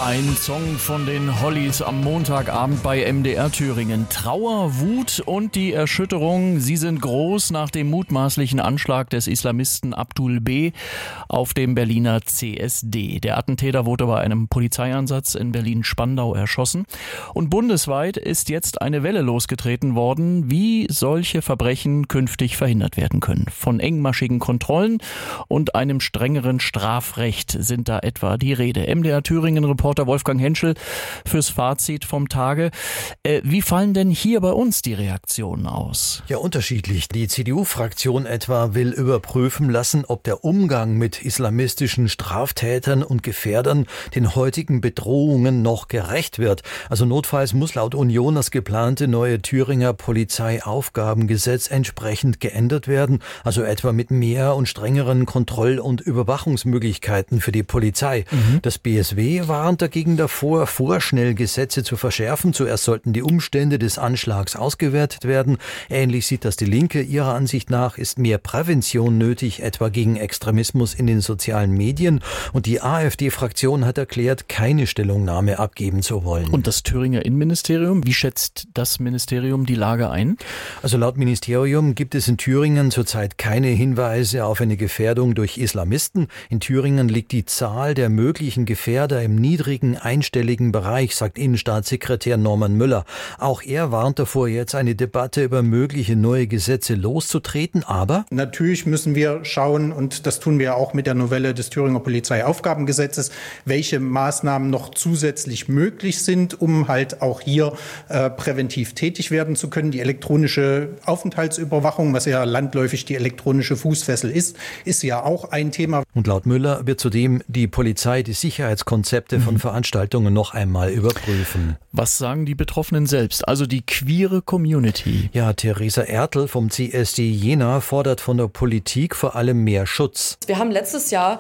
Ein Song von den Hollies am Montagabend bei MDR Thüringen. Trauer, Wut und die Erschütterung, sie sind groß nach dem mutmaßlichen Anschlag des Islamisten Abdul B. auf dem Berliner CSD. Der Attentäter wurde bei einem Polizeieinsatz in Berlin-Spandau erschossen. Und bundesweit ist jetzt eine Welle losgetreten worden, wie solche Verbrechen künftig verhindert werden können. Von engmaschigen Kontrollen und einem strengeren Strafrecht sind da etwa die Rede. MDR Thüringen-Reporter Wolfgang Henschel fürs Fazit vom Tage. Wie fallen denn hier bei uns die Reaktionen aus? Ja, unterschiedlich. Die CDU-Fraktion etwa will überprüfen lassen, ob der Umgang mit islamistischen Straftätern und Gefährdern den heutigen Bedrohungen noch gerecht wird. Also notfalls muss laut Union das geplante neue Thüringer Polizeiaufgabengesetz entsprechend geändert werden. Also etwa mit mehr und strengeren Kontroll- und Überwachungsmöglichkeiten für die Polizei. Das BSW warnt dagegen davor, vorschnell Gesetze zu verschärfen. Zuerst sollten die Umstände des Anschlags ausgewertet werden. Ähnlich sieht das die Linke. Ihrer Ansicht nach ist mehr Prävention nötig, etwa gegen Extremismus in den sozialen Medien. Und die AfD-Fraktion hat erklärt, keine Stellungnahme abgeben zu wollen. Und das Thüringer Innenministerium, wie schätzt das Ministerium die Lage ein? Also laut Ministerium gibt es in Thüringen zurzeit keine Hinweise auf eine Gefährdung durch Islamisten. In Thüringen liegt die Zahl der möglichen Gefährder im niedrigen einstelligen Bereich, sagt Innenstaatssekretär Norman Müller. Auch er warnt davor, jetzt eine Debatte über mögliche neue Gesetze loszutreten, aber natürlich müssen wir schauen, und das tun wir auch mit der Novelle des Thüringer Polizeiaufgabengesetzes, welche Maßnahmen noch zusätzlich möglich sind, um halt auch hier präventiv tätig werden zu können. Die elektronische Aufenthaltsüberwachung, was ja landläufig die elektronische Fußfessel ist ja auch ein Thema. Und laut Müller wird zudem die Polizei die Sicherheitskonzepte von Veranstaltungen noch einmal überprüfen. Was sagen die Betroffenen selbst, also die queere Community? Ja, Theresa Ertl vom CSD Jena fordert von der Politik vor allem mehr Schutz. Wir haben letztes Jahr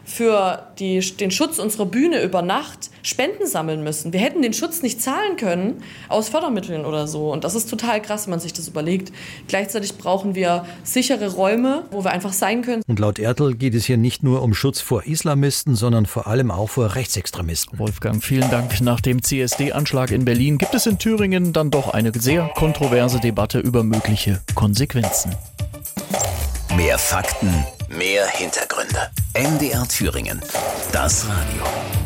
für den Schutz unserer Bühne über Nacht Spenden sammeln müssen. Wir hätten den Schutz nicht zahlen können aus Fördermitteln oder so. Und das ist total krass, wenn man sich das überlegt. Gleichzeitig brauchen wir sichere Räume, wo wir einfach sein können. Und laut Ertl geht es hier nicht nur um Schutz vor Islamisten, sondern vor allem auch vor Rechtsextremisten. Wolfgang, vielen Dank. Nach dem CSD-Anschlag in Berlin gibt es in Thüringen dann doch eine sehr kontroverse Debatte über mögliche Konsequenzen. Mehr Fakten, mehr Hintergründe. MDR Thüringen. Das Radio.